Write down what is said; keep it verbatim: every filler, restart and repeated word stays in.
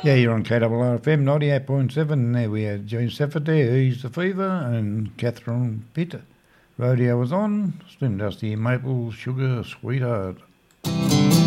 Yeah, you're on K R R F M ninety-eight point seven. There we had Jane Safford there, Ease the Fever, and Catherine Peter. Radio was on, Slim Dusty, Maple Sugar Sweetheart.